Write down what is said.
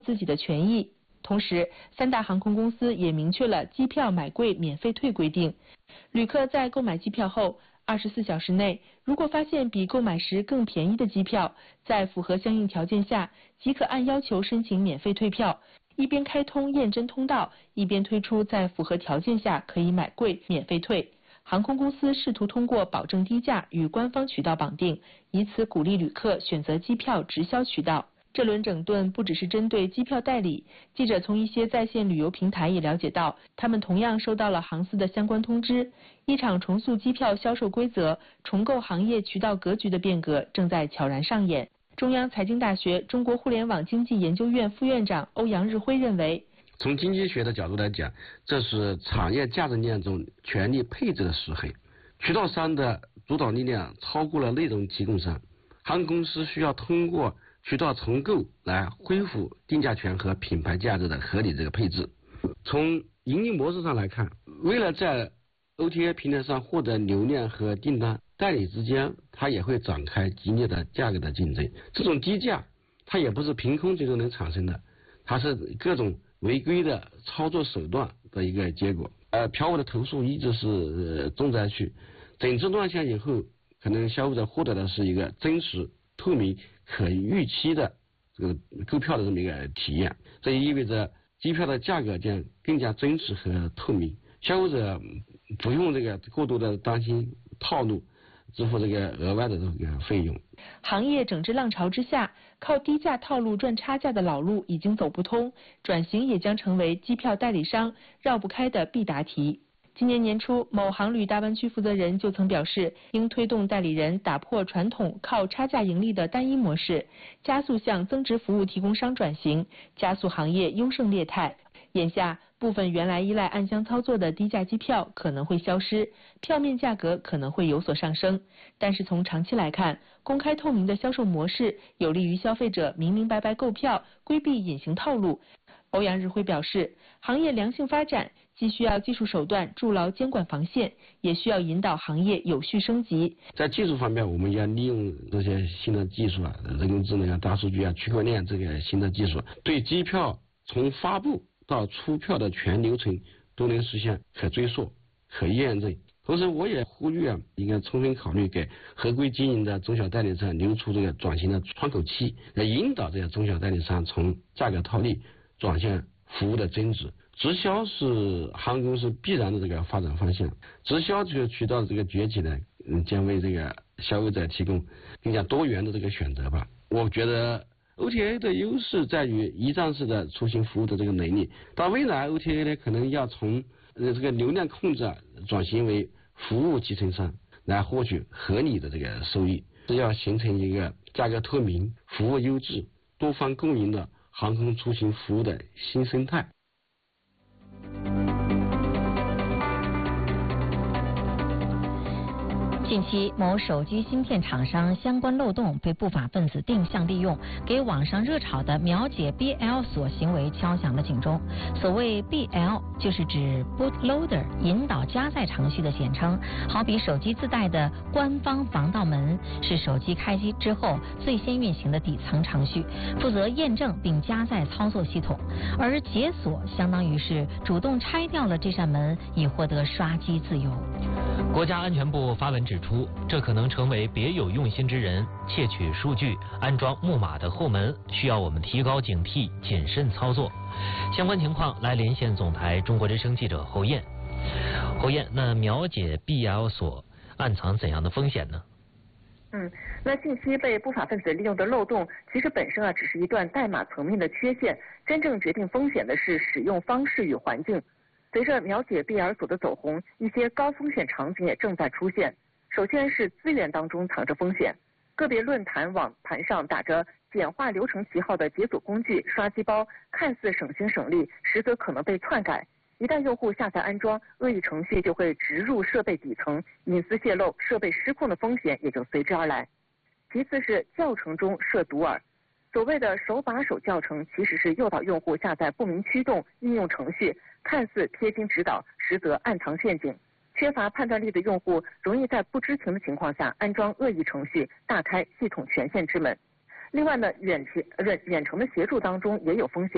自己的权益。同时，三大航空公司也明确了机票买贵免费退规定。旅客在购买机票后，24小时内如果发现比购买时更便宜的机票，在符合相应条件下，即可按要求申请免费退票。一边开通验真通道，一边推出在符合条件下可以买贵免费退。航空公司试图通过保证低价与官方渠道绑定，以此鼓励旅客选择机票直销渠道。这轮整顿不只是针对机票代理，记者从一些在线旅游平台也了解到，他们同样收到了航司的相关通知。一场重塑机票销售规则、重构行业渠道格局的变革正在悄然上演。中央财经大学中国互联网经济研究院副院长欧阳日辉认为， 从经济学的角度来讲，这是产业价值链中权力配置的失衡，渠道商的主导力量超过了内容提供商，航空公司需要通过渠道重构来恢复定价权和品牌价值的合理这个配置。从盈利模式上来看，为了在 OTA 平台上获得流量和订单，代理之间它也会展开激烈的价格的竞争。这种低价它也不是凭空最终能产生的，它是各种违规的操作手段的一个结果。嫖务的投诉一直是重灾区，整治乱象以后，可能消费者获得的是一个真实、透明、可预期的这个购票的这么一个体验。这也意味着机票的价格将更加真实和透明，消费者不用这个过多的担心套路，支付这个额外的这个费用。 行业整治浪潮之下，靠低价套路赚差价的老路已经走不通，转型也将成为机票代理商绕不开的必答题。今年年初，某航旅大湾区负责人就曾表示，应推动代理人打破传统靠差价盈利的单一模式，加速向增值服务提供商转型，加速行业优胜劣汰。眼下，部分原来依赖暗箱操作的低价机票可能会消失，票面价格可能会有所上升。但是从长期来看，公开透明的销售模式有利于消费者明明白白购票，规避隐形套路。欧阳日辉表示，行业良性发展既需要技术手段筑牢监管防线，也需要引导行业有序升级。 在技术方面，我们要利用这些新的技术人工智能啊、大数据啊、区块链这个新的技术，对机票从发布到出票的全流程都能实现可追溯、可验证。同时，我也呼吁应该充分考虑给合规经营的中小代理商留出这个转型的窗口期，来引导这些中小代理商从价格套利转向服务的增值。直销是航空公司必然的这个发展方向，直销这个渠道的这个崛起呢，将为这个消费者提供更加多元的这个选择吧。我觉得 OTA 的优势在于一站式的出行服务的这个能力，但未来 OTA 呢可能要从这个流量控制转型为服务集成商，来获取合理的这个收益，是要形成一个价格透明、服务优质、多方共赢的航空出行服务的新生态。 近期，某手机芯片厂商相关漏洞被不法分子定向利用，给网上热炒的秒解 BL 锁行为敲响了警钟。所谓 BL 就是指 bootloader 引导加载程序的简称，好比手机自带的官方防盗门，是手机开机之后最先运行的底层程序，负责验证并加载操作系统。而解锁相当于是主动拆掉了这扇门，以获得刷机自由。 国家安全部发文指出，这可能成为别有用心之人窃取数据、安装木马的后门，需要我们提高警惕，谨慎操作。相关情况来连线总台中国之声记者侯燕。侯燕，那秒解 BL 锁暗藏怎样的风险呢？ 那信息被不法分子利用的漏洞，其实本身只是一段代码层面的缺陷，真正决定风险的是使用方式与环境。随着秒解 BL 锁的走红，一些高风险场景也正在出现。首先是资源当中藏着风险，个别论坛网盘上打着简化流程旗号的解锁工具、刷机包，看似省心省力，实则可能被篡改。一旦用户下载安装，恶意程序就会植入设备底层，隐私泄露、设备失控的风险也就随之而来。其次是教程中设毒饵，所谓的手把手教程，其实是诱导用户下载不明驱动应用程序，看似贴心指导，实则暗藏陷阱。缺乏判断力的用户容易在不知情的情况下安装恶意程序，大开系统权限之门。另外呢，远程的协助当中也有风险。